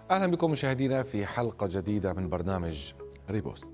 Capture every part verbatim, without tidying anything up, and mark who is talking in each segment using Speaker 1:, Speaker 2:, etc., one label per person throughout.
Speaker 1: أهلا بكم مشاهدينا في حلقة جديدة من برنامج ريبوست.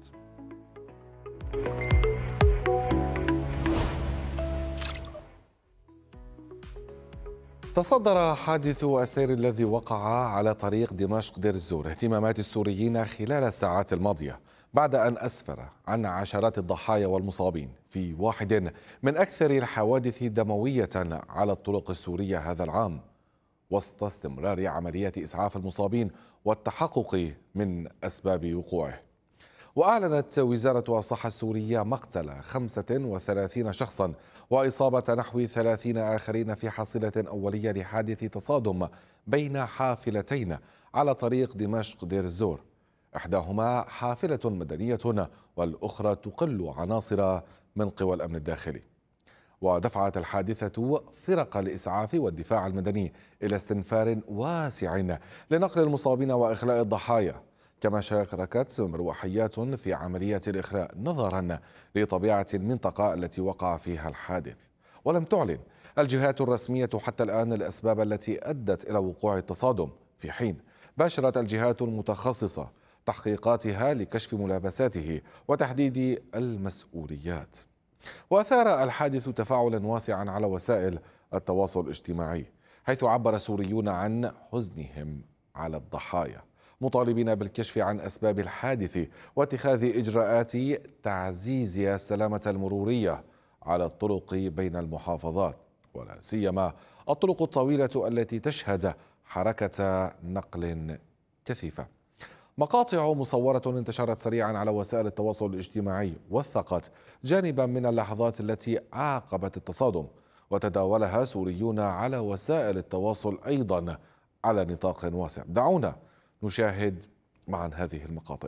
Speaker 1: تصدر حادث السير الذي وقع على طريق دمشق دير الزور اهتمامات السوريين خلال الساعات الماضية، بعد أن أسفر عن عشرات الضحايا والمصابين في واحد من أكثر الحوادث دموية على الطرق السورية هذا العام، وسط استمرار عمليات إسعاف المصابين والتحقق من أسباب وقوعه. وأعلنت وزارة الصحة السورية مقتل خمسة وثلاثين شخصا وإصابة نحو ثلاثين آخرين في حصيلة أولية لحادث تصادم بين حافلتين على طريق دمشق دير الزور، إحداهما حافلة مدنية والأخرى تقل عناصر من قوى الأمن الداخلي. ودفعت الحادثة فرق الإسعاف والدفاع المدني إلى استنفار واسع لنقل المصابين وإخلاء الضحايا، كما شاركت مروحيات في عملية الإخلاء نظرا لطبيعة المنطقة التي وقع فيها الحادث. ولم تعلن الجهات الرسمية حتى الآن الأسباب التي أدت إلى وقوع التصادم، في حين باشرت الجهات المتخصصة تحقيقاتها لكشف ملابساته وتحديد المسؤوليات. وأثار الحادث تفاعلا واسعا على وسائل التواصل الاجتماعي، حيث عبر سوريون عن حزنهم على الضحايا، مطالبين بالكشف عن أسباب الحادث واتخاذ إجراءات تعزيز السلامة المرورية على الطرق بين المحافظات، ولا سيما الطرق الطويلة التي تشهد حركة نقل كثيفة. مقاطع مصورة انتشرت سريعا على وسائل التواصل الاجتماعي وثقت جانبا من اللحظات التي عاقبت التصادم، وتداولها سوريون على وسائل التواصل أيضا على نطاق واسع. دعونا نشاهد معا هذه المقاطع.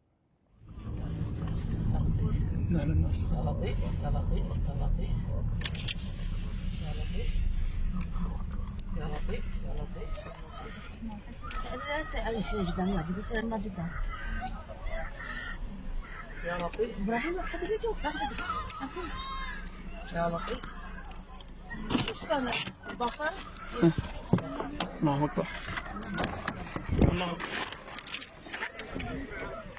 Speaker 2: لا للناس
Speaker 3: يا لطيف يا لطيف يا لطيف يا لطيف يا لطيف أي شيء جدا يا بدي ما جدا يا لطيف إبراهيم لك حد بيجوا يا لطيف إيش كان البصل؟
Speaker 2: الله أكبر الله أكبر.